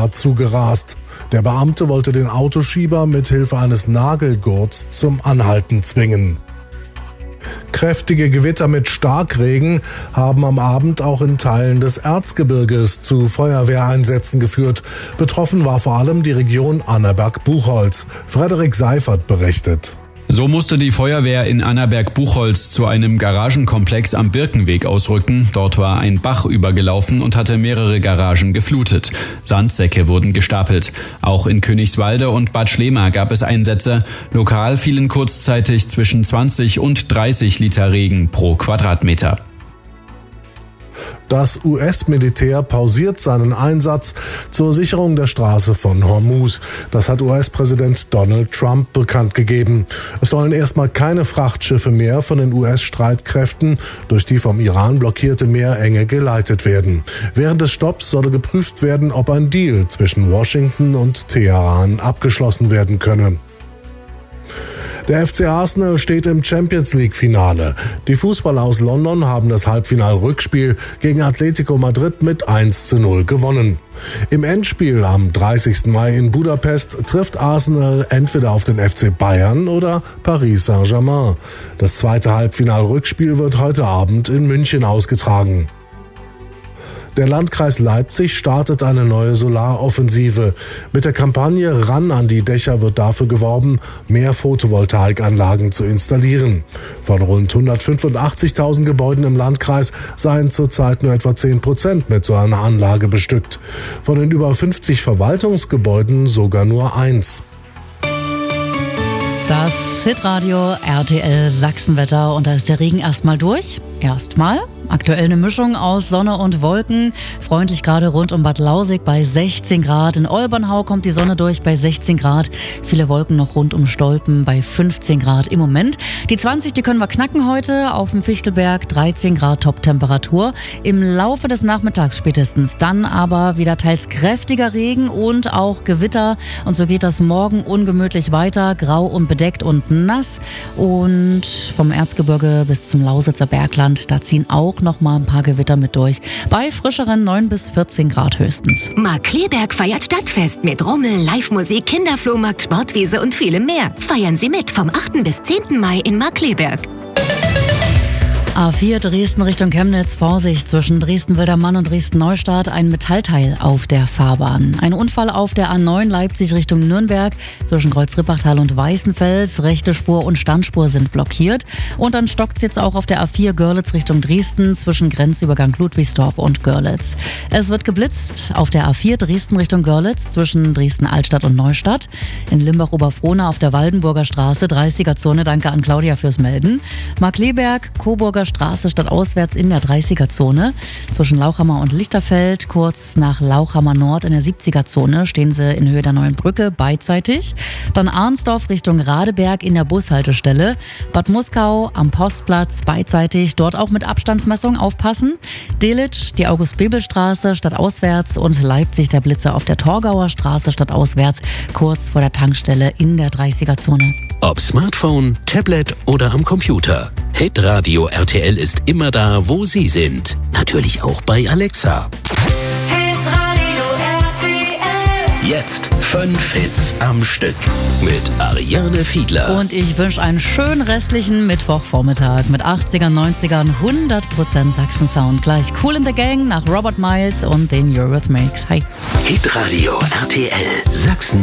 Fahrer zugerast. Der Beamte wollte den Autoschieber mit Hilfe eines Nagelgurts zum Anhalten zwingen. Kräftige Gewitter mit Starkregen haben am Abend auch in Teilen des Erzgebirges zu Feuerwehreinsätzen geführt. Betroffen war vor allem die Region Annaberg-Buchholz. Frederik Seifert berichtet. So musste die Feuerwehr in Annaberg-Buchholz zu einem Garagenkomplex am Birkenweg ausrücken. Dort war ein Bach übergelaufen und hatte mehrere Garagen geflutet. Sandsäcke wurden gestapelt. Auch in Königswalde und Bad Schlema gab es Einsätze. Lokal fielen kurzzeitig zwischen 20 und 30 Liter Regen pro Quadratmeter. Das US-Militär pausiert seinen Einsatz zur Sicherung der Straße von Hormuz. Das hat US-Präsident Donald Trump bekannt gegeben. Es sollen erstmal keine Frachtschiffe mehr von den US-Streitkräften durch die vom Iran blockierte Meerenge geleitet werden. Während des Stopps solle geprüft werden, ob ein Deal zwischen Washington und Teheran abgeschlossen werden könne. Der FC Arsenal steht im Champions-League-Finale. Die Fußballer aus London haben das Halbfinal-Rückspiel gegen Atletico Madrid mit 1:0 gewonnen. Im Endspiel am 30. Mai in Budapest trifft Arsenal entweder auf den FC Bayern oder Paris Saint-Germain. Das zweite Halbfinal-Rückspiel wird heute Abend in München ausgetragen. Der Landkreis Leipzig startet eine neue Solaroffensive. Mit der Kampagne Ran an die Dächer wird dafür geworben, mehr Photovoltaikanlagen zu installieren. Von rund 185.000 Gebäuden im Landkreis seien zurzeit nur etwa 10% mit so einer Anlage bestückt. Von den über 50 Verwaltungsgebäuden sogar nur 1. Das Hitradio RTL Sachsenwetter, und da ist der Regen erstmal durch. Erstmal. Aktuell eine Mischung aus Sonne und Wolken. Freundlich gerade rund um Bad Lausig bei 16 Grad. In Olbernhau kommt die Sonne durch bei 16 Grad. Viele Wolken noch rund um Stolpen bei 15 Grad im Moment. Die 20, die können wir knacken heute. Auf dem Fichtelberg 13 Grad Top-Temperatur. Im Laufe des Nachmittags spätestens. Dann aber wieder teils kräftiger Regen und auch Gewitter. Und so geht das morgen ungemütlich weiter. Grau und bedeckt und nass. Und vom Erzgebirge bis zum Lausitzer Bergland, da ziehen auch noch mal ein paar Gewitter mit durch. Bei frischeren 9 bis 14 Grad höchstens. Markkleeberg feiert Stadtfest mit Rummel, Live-Musik, Kinderflohmarkt, Sportwiese und vielem mehr. Feiern Sie mit vom 8. bis 10. Mai in Markkleeberg. A4 Dresden Richtung Chemnitz, Vorsicht, zwischen Dresden-Wildermann und Dresden-Neustadt ein Metallteil auf der Fahrbahn. Ein Unfall auf der A9 Leipzig Richtung Nürnberg, zwischen Kreuz-Rippachtal und Weißenfels, rechte Spur und Standspur sind blockiert. Und dann stockt es jetzt auch auf der A4 Görlitz Richtung Dresden, zwischen Grenzübergang Ludwigsdorf und Görlitz. Es wird geblitzt auf der A4 Dresden Richtung Görlitz, zwischen Dresden-Altstadt und Neustadt. In Limbach-Oberfrohna auf der Waldenburger Straße, 30er-Zone, danke an Claudia fürs Melden. Markkleeberg, Coburger Straße stadtauswärts in der 30er-Zone. Zwischen Lauchhammer und Lichterfeld, kurz nach Lauchhammer Nord in der 70er-Zone, stehen sie in Höhe der Neuen Brücke beidseitig. Dann Arnsdorf Richtung Radeberg in der Bushaltestelle. Bad Muskau am Postplatz beidseitig, dort auch mit Abstandsmessung aufpassen. Delitzsch, die August-Bebel-Straße stadtauswärts und Leipzig der Blitzer auf der Torgauer Straße stadtauswärts, kurz vor der Tankstelle in der 30er-Zone. Ob Smartphone, Tablet oder am Computer. Hitradio RTL ist immer da, wo Sie sind. Natürlich auch bei Alexa. Hitradio RTL. Jetzt 5 Hits am Stück mit Ariane Fiedler. Und ich wünsche einen schönen restlichen Mittwochvormittag mit 80ern, 90ern, 100% Sachsen-Sound. Gleich Cool in the Gang nach Robert Miles und den Eurythmics. Hi. Hitradio RTL Sachsen.